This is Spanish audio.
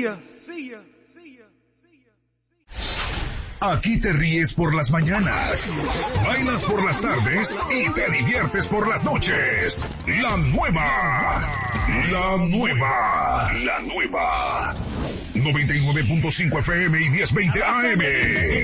Aquí te ríes por las mañanas, bailas por las tardes y te diviertes por las noches. La nueva 99.5 FM y 1020 AM.